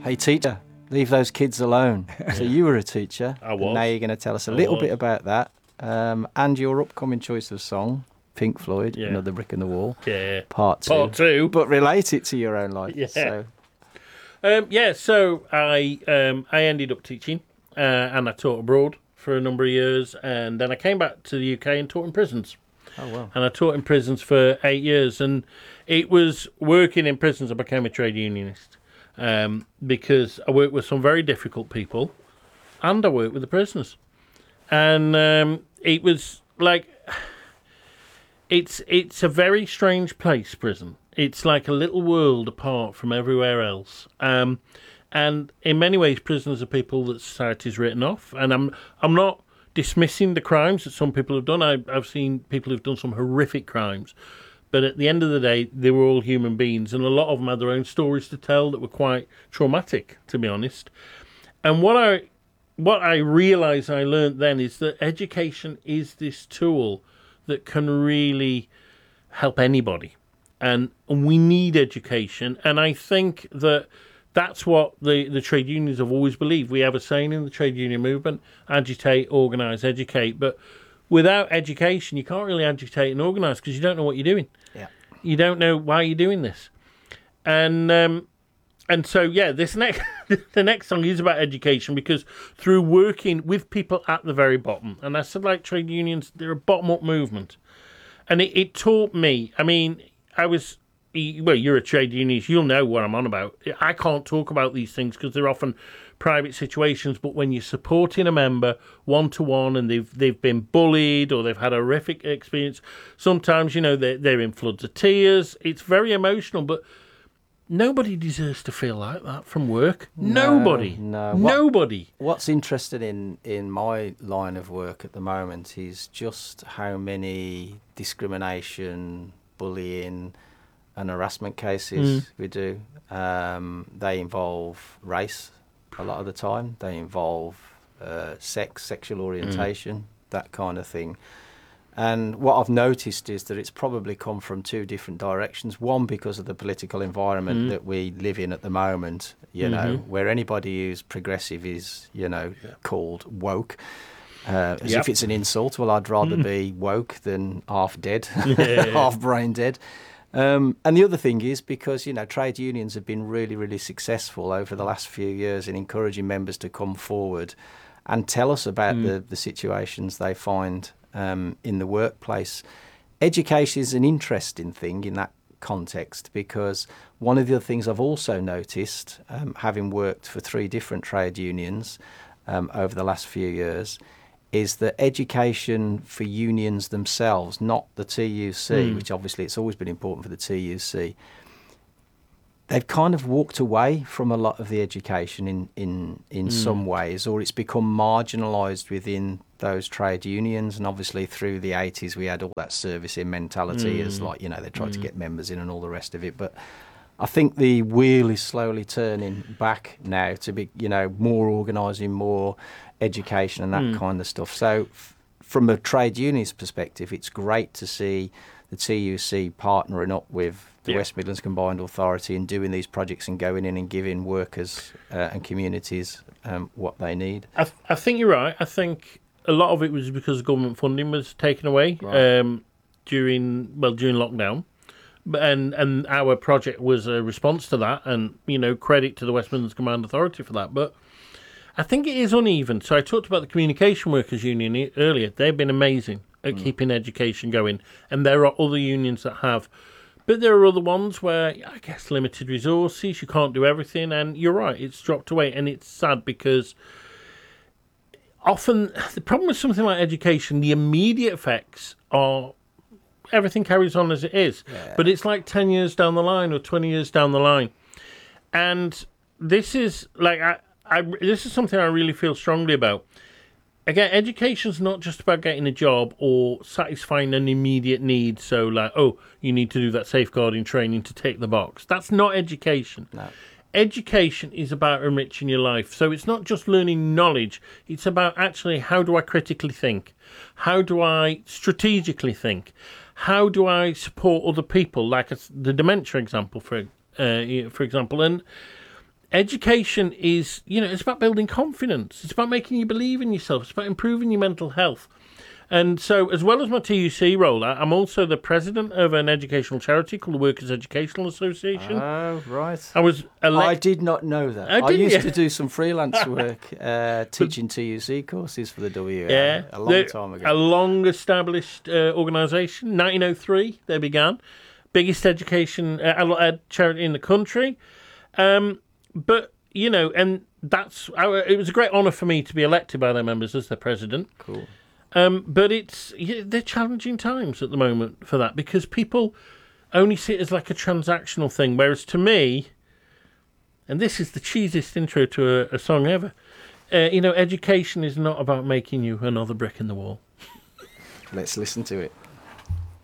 Hey, teacher, leave those kids alone. So you were a teacher. I was. And now you're going to tell us a little bit about that and your upcoming choice of song, Pink Floyd, Another Brick in the Wall, part two. But relate it to your own life. Yeah. So. So I ended up teaching and I taught abroad for a number of years, and then I came back to the UK and taught in prisons. Oh, wow. And I taught in prisons for 8 years, and it was working in prisons I became a trade unionist because I worked with some very difficult people and I worked with the prisoners. And it was like, it's a very strange place, prison. It's like a little world apart from everywhere else. And in many ways, prisoners are people that society's written off. And I'm not dismissing the crimes that some people have done. I've seen people who've done some horrific crimes. But at the end of the day, they were all human beings. And a lot of them had their own stories to tell that were quite traumatic, to be honest. And what I realised I learned then is that education is this tool that can really help anybody. And we need education. And I think that that's what the trade unions have always believed. We have a saying in the trade union movement: agitate, organise, educate. But without education, you can't really agitate and organise because you don't know what you're doing. Yeah. You don't know why you're doing this. And so, this the next song is about education, because through working with people at the very bottom, and I said, like trade unions, they're a bottom-up movement. And it taught me, I mean, you're a trade unionist, you'll know what I'm on about. I can't talk about these things because they're often private situations, but when you're supporting a member one-to-one and they've been bullied or they've had a horrific experience, sometimes, they're in floods of tears. It's very emotional, but nobody deserves to feel like that from work. Nobody. Nobody. What's interesting in my line of work at the moment is just how many discrimination, bullying and harassment cases we do. They involve race a lot of the time. They involve sex, sexual orientation, that kind of thing. And what I've noticed is that it's probably come from two different directions. One, because of the political environment that we live in at the moment, where anybody who's progressive is, called woke. As if it's an insult. Well, I'd rather be woke than half dead, half brain dead. And the other thing is because, trade unions have been really, really successful over the last few years in encouraging members to come forward and tell us about the situations they find in the workplace. Education is an interesting thing in that context, because one of the other things I've also noticed, having worked for 3 different trade unions over the last few years, is that education for unions themselves, not the TUC, which obviously it's always been important for the TUC, they've kind of walked away from a lot of the education in some ways, or it's become marginalised within those trade unions. And obviously through the 80s we had all that servicing mentality as they tried to get members in and all the rest of it. But I think the wheel is slowly turning back now to be, more organising, more education and that kind of stuff. So from a trade unionist perspective, it's great to see the TUC partnering up with the West Midlands Combined Authority and doing these projects and going in and giving workers and communities what they need. I think you're right. I think a lot of it was because government funding was taken away during lockdown. And our project was a response to that, and credit to the West Midlands Combined Authority for that. But I think it is uneven. So I talked about the Communication Workers Union earlier. They've been amazing at keeping education going, and there are other unions that have. But there are other ones where, I guess, limited resources, you can't do everything, and you're right, it's dropped away, and it's sad because often the problem with something like education, the immediate effects are everything carries on as it is, but it's like 10 years down the line or 20 years down the line. And this is like this is something I really feel strongly about. Again, education's not just about getting a job or satisfying an immediate need. So like, you need to do that safeguarding training to tick the box. That's not education. No. Education is about enriching your life. So it's not just learning knowledge. It's about actually, how do I critically think? How do I strategically think? How do I support other people? Like the dementia example, for example. And education is, it's about building confidence. It's about making you believe in yourself. It's about improving your mental health. And so, as well as my TUC role, I'm also the president of an educational charity called the Workers' Educational Association. Oh, right. I did not know that. Oh, I didn't used you? to do some freelance work teaching TUC courses for the WA a long time ago. A long-established organisation. 1903, they began. Biggest education charity in the country. But, and it was a great honour for me to be elected by their members as their president. Cool. But they're challenging times at the moment for that, because people only see it as like a transactional thing, whereas to me, and this is the cheesiest intro to a song ever, education is not about making you another brick in the wall. Let's listen to it.